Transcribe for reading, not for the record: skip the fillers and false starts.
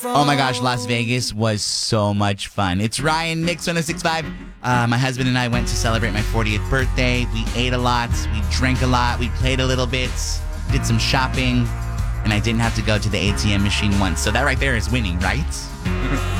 Oh my gosh, Las Vegas was so much fun. It's Ryan, Mix 1065. My husband and I went to celebrate my 40th birthday. We ate a lot, we drank a lot, we played a little bit, did some shopping, and I didn't have to go to the ATM machine once. So that right there is winning, right?